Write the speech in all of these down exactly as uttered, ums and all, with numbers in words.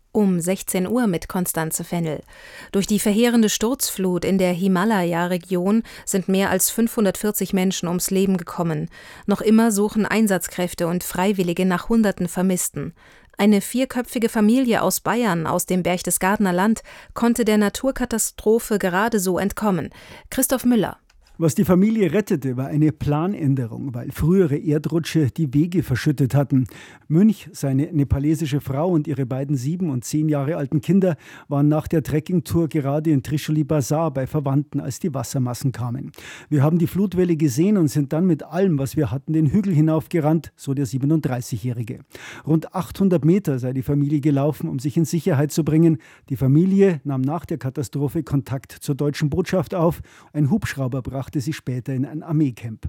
Um sechzehn Uhr mit Konstanze Fennel. Durch die verheerende Sturzflut in der Himalaya-Region sind mehr als fünfhundertvierzig Menschen ums Leben gekommen. Noch immer suchen Einsatzkräfte und Freiwillige nach Hunderten Vermissten. Eine vierköpfige Familie aus Bayern, aus dem Berchtesgadener Land, konnte der Naturkatastrophe gerade so entkommen. Christoph Müller. Was die Familie rettete, war eine Planänderung, weil frühere Erdrutsche die Wege verschüttet hatten. Münch, seine nepalesische Frau und ihre beiden sieben und zehn Jahre alten Kinder waren nach der Trekkingtour gerade in Trishuli Bazar bei Verwandten, als die Wassermassen kamen. Wir haben die Flutwelle gesehen und sind dann mit allem, was wir hatten, den Hügel hinaufgerannt, so der siebenunddreißigjährige. Rund achthundert Meter sei die Familie gelaufen, um sich in Sicherheit zu bringen. Die Familie nahm nach der Katastrophe Kontakt zur deutschen Botschaft auf. Ein Hubschrauber brachte sie später in ein Armeecamp.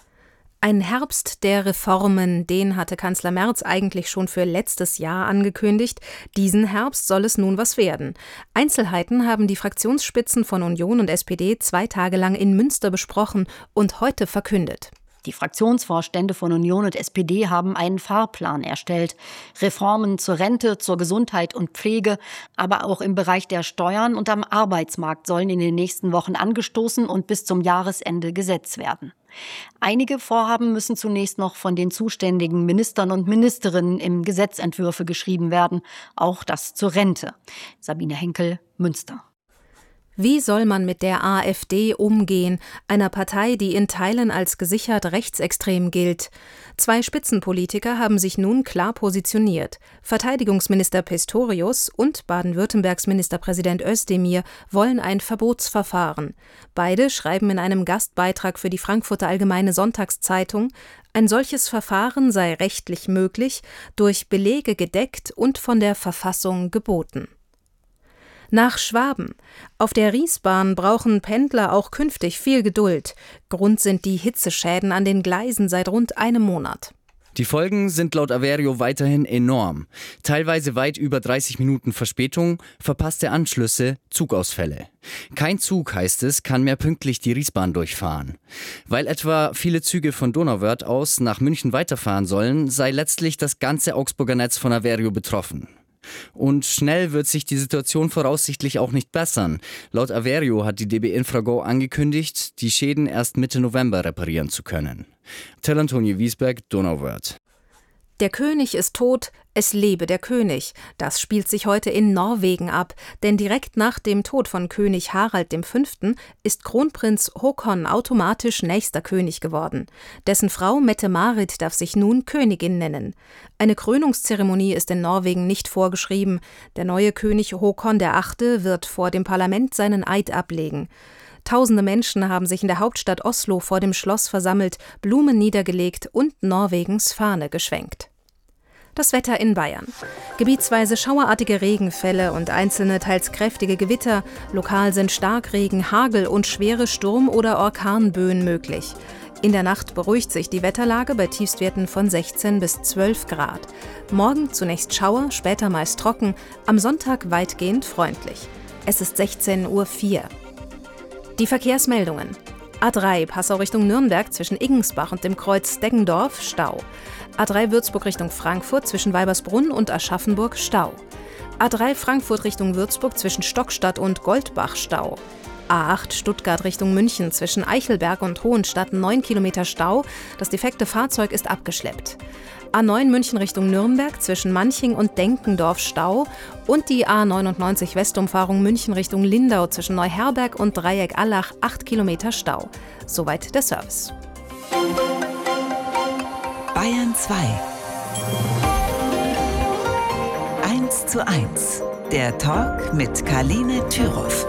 Ein Herbst der Reformen, den hatte Kanzler Merz eigentlich schon für letztes Jahr angekündigt. Diesen Herbst soll es nun was werden. Einzelheiten haben die Fraktionsspitzen von Union und S P D zwei Tage lang in Münster besprochen und heute verkündet. Die Fraktionsvorstände von Union und S P D haben einen Fahrplan erstellt. Reformen zur Rente, zur Gesundheit und Pflege, aber auch im Bereich der Steuern und am Arbeitsmarkt sollen in den nächsten Wochen angestoßen und bis zum Jahresende gesetzt werden. Einige Vorhaben müssen zunächst noch von den zuständigen Ministern und Ministerinnen im Gesetzentwürfe geschrieben werden, auch das zur Rente. Sabine Henkel, Münster. Wie soll man mit der AfD umgehen, einer Partei, die in Teilen als gesichert rechtsextrem gilt? Zwei Spitzenpolitiker haben sich nun klar positioniert. Verteidigungsminister Pistorius und Baden-Württembergs Ministerpräsident Özdemir wollen ein Verbotsverfahren. Beide schreiben in einem Gastbeitrag für die Frankfurter Allgemeine Sonntagszeitung, ein solches Verfahren sei rechtlich möglich, durch Belege gedeckt und von der Verfassung geboten. Nach Schwaben. Auf der Riesbahn brauchen Pendler auch künftig viel Geduld. Grund sind die Hitzeschäden an den Gleisen seit rund einem Monat. Die Folgen sind laut Averio weiterhin enorm. Teilweise weit über dreißig Minuten Verspätung, verpasste Anschlüsse, Zugausfälle. Kein Zug, heißt es, kann mehr pünktlich die Riesbahn durchfahren. Weil etwa viele Züge von Donauwörth aus nach München weiterfahren sollen, sei letztlich das ganze Augsburger Netz von Averio betroffen. Und schnell wird sich die Situation voraussichtlich auch nicht bessern. Laut Averio hat die D B Infrago angekündigt, die Schäden erst Mitte November reparieren zu können. Till Antonio Wiesberg, Donauwörth. Der König ist tot, es lebe der König. Das spielt sich heute in Norwegen ab, denn direkt nach dem Tod von König Harald der Fünfte ist Kronprinz Håkon automatisch nächster König geworden. Dessen Frau Mette-Marit darf sich nun Königin nennen. Eine Krönungszeremonie ist in Norwegen nicht vorgeschrieben. Der neue König Håkon der Achte wird vor dem Parlament seinen Eid ablegen. Tausende Menschen haben sich in der Hauptstadt Oslo vor dem Schloss versammelt, Blumen niedergelegt und Norwegens Fahne geschwenkt. Das Wetter in Bayern. Gebietsweise schauerartige Regenfälle und einzelne teils kräftige Gewitter. Lokal sind Starkregen, Hagel und schwere Sturm- oder Orkanböen möglich. In der Nacht beruhigt sich die Wetterlage bei Tiefstwerten von sechzehn bis zwölf Grad. Morgen zunächst Schauer, später meist trocken, am Sonntag weitgehend freundlich. Es ist sechzehn Uhr vier. Die Verkehrsmeldungen. A drei Passau Richtung Nürnberg zwischen Iggensbach und dem Kreuz Deggendorf Stau. A drei Würzburg Richtung Frankfurt zwischen Weibersbrunn und Aschaffenburg Stau. A drei Frankfurt Richtung Würzburg zwischen Stockstadt und Goldbach Stau. A acht Stuttgart Richtung München zwischen Eichelberg und Hohenstadt neun Kilometer Stau. Das defekte Fahrzeug ist abgeschleppt. A neun München Richtung Nürnberg zwischen Manching und Denkendorf Stau und die A neunundneunzig Westumfahrung München Richtung Lindau zwischen Neuherberg und Dreieck-Allach acht Kilometer Stau. Soweit der Service. Bayern zwei. eins zu eins. Der Talk mit Karline Thüroff.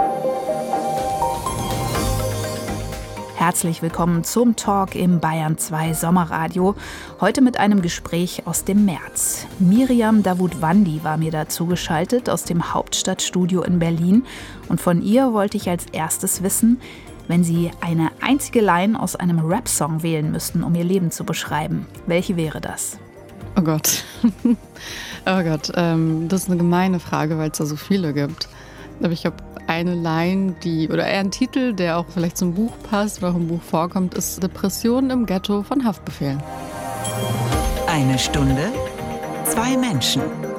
Herzlich willkommen zum Talk im Bayern zwei Sommerradio. Heute mit einem Gespräch aus dem März. Miriam Davutwandi war mir dazu geschaltet aus dem Hauptstadtstudio in Berlin. Und von ihr wollte ich als erstes wissen, wenn Sie eine einzige Line aus einem Rap-Song wählen müssten, um Ihr Leben zu beschreiben, welche wäre das? Oh Gott. Oh Gott, ähm, das ist eine gemeine Frage, weil es da so viele gibt. Aber ich habe eine Line, die, oder eher ein Titel, der auch vielleicht zum Buch passt oder auch im Buch vorkommt, ist Depressionen im Ghetto von Haftbefehl. Eine Stunde, zwei Menschen.